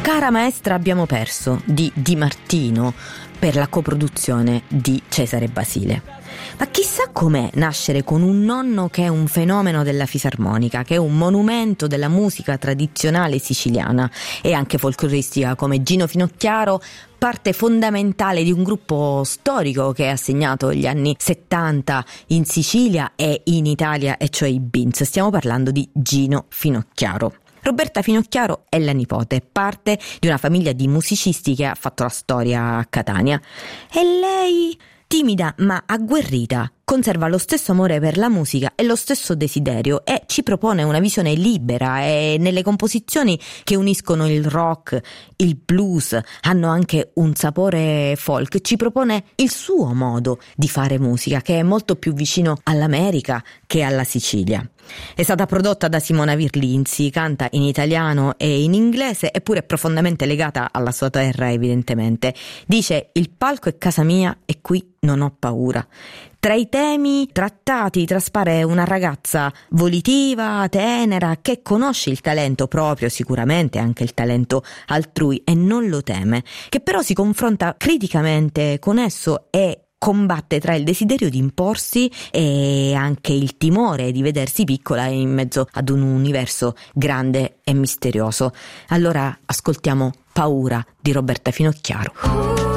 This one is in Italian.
Cara maestra abbiamo perso di Di Martino per la coproduzione di Cesare Basile. Ma chissà com'è nascere con un nonno che è un fenomeno della fisarmonica, che è un monumento della musica tradizionale siciliana e anche folcloristica, come Gino Finocchiaro, parte fondamentale di un gruppo storico che ha segnato gli anni 70 in Sicilia e in Italia, e cioè i Beans. Stiamo parlando di Gino Finocchiaro. Roberta Finocchiaro è la nipote, parte di una famiglia di musicisti che ha fatto la storia a Catania. E lei, timida ma agguerrita, conserva lo stesso amore per la musica e lo stesso desiderio e ci propone una visione libera, e nelle composizioni che uniscono il rock, il blues, hanno anche un sapore folk, ci propone il suo modo di fare musica, che è molto più vicino all'America che alla Sicilia. È stata prodotta da Simona Virlinzi, canta in italiano e in inglese, eppure è profondamente legata alla sua terra, evidentemente. Dice: il palco è casa mia e qui non ho paura. Tra i temi trattati traspare una ragazza volitiva, tenera, che conosce il talento proprio, sicuramente anche il talento altrui, e non lo teme, che però si confronta criticamente con esso e combatte tra il desiderio di imporsi e anche il timore di vedersi piccola in mezzo ad un universo grande e misterioso. Allora ascoltiamo Paura di Roberta Finocchiaro.